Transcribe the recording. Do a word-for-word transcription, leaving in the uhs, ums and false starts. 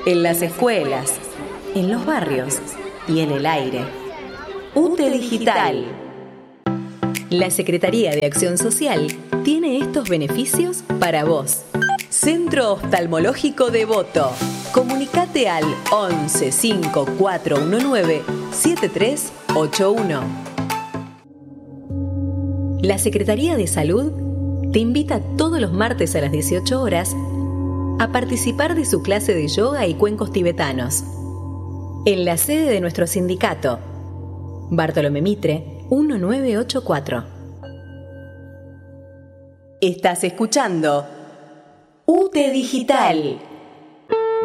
en las escuelas, en los barrios y en el aire. U T E Digital. La Secretaría de Acción Social tiene estos beneficios para vos. Centro Oftalmológico Devoto. Comunicate al once cinco cuatro uno nueve siete tres ocho uno. La Secretaría de Salud te invita todos los martes a las dieciocho horas a participar de su clase de yoga y cuencos tibetanos en la sede de nuestro sindicato, Bartolomé Mitre mil novecientos ochenta y cuatro. Estás escuchando U T E Digital.